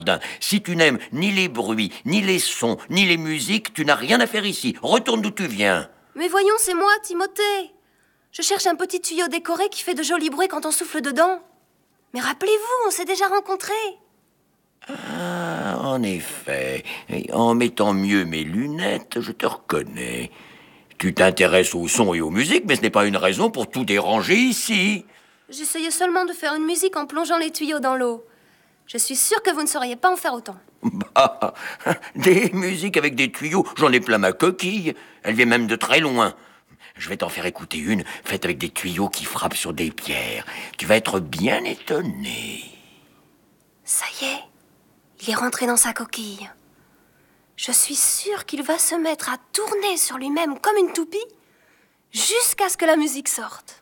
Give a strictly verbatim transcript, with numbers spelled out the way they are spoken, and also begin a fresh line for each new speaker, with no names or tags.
Si tu n'aimes ni les bruits, ni les sons, ni les musiques, tu n'as rien à faire ici. Retourne d'où tu viens.
Mais voyons, c'est moi, Timothée. Je cherche un petit tuyau décoré qui fait de jolis bruits quand on souffle dedans. Mais rappelez-vous, on s'est déjà rencontrés.
Ah, en effet. Et en mettant mieux mes lunettes, je te reconnais. Tu t'intéresses aux sons et aux musiques, mais ce n'est pas une raison pour tout déranger ici.
J'essayais seulement de faire une musique en plongeant les tuyaux dans l'eau. Je suis sûre que vous ne sauriez pas en faire autant.
Bah, des musiques avec des tuyaux, j'en ai plein ma coquille. Elle vient même de très loin. Je vais t'en faire écouter une, faite avec des tuyaux qui frappent sur des pierres. Tu vas être bien étonné.
Ça y est, il est rentré dans sa coquille. Je suis sûre qu'il va se mettre à tourner sur lui-même comme une toupie, jusqu'à ce que la musique sorte.